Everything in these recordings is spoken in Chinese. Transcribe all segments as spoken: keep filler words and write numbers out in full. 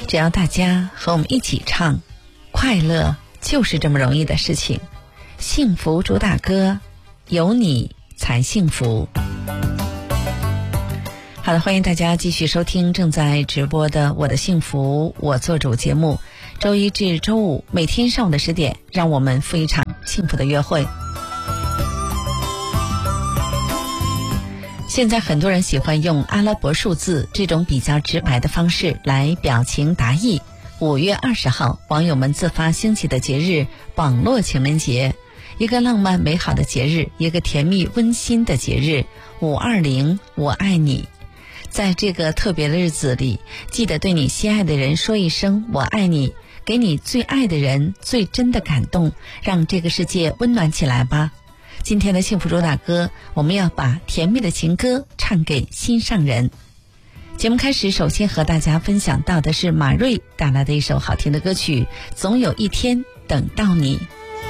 只要大家和我们一起唱，快乐就是这么容易的事情。幸福主打歌，有你才幸福。好的，欢迎大家继续收听正在直播的我的幸福我做主节目，周一至周五每天上午的十点，让我们赴一场幸福的约会。现在很多人喜欢用阿拉伯数字这种比较直白的方式来表情达意。五月二十号，网友们自发兴起的节日网络情人节，一个浪漫美好的节日，一个甜蜜温馨的节日，五二零我爱你。在这个特别的日子里，记得对你心爱的人说一声我爱你，给你最爱的人最真的感动，让这个世界温暖起来吧。今天的幸福主打歌，我们要把甜蜜的情歌唱给心上人。节目开始，首先和大家分享到的是马瑞带来的一首好听的歌曲，总有一天等到你。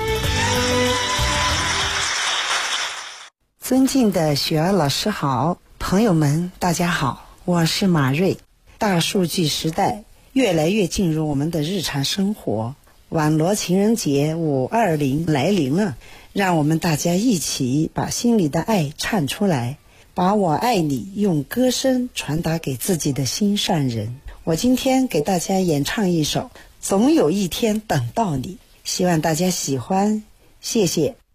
尊敬的雪儿老师好，朋友们大家好，我是马瑞。大数据时代越来越进入我们的日常生活，网络情人节五二零来临了，让我们大家一起把心里的爱唱出来，把我爱你用歌声传达给自己的心上人。我今天给大家演唱一首总有一天等到你，希望大家喜欢，谢谢。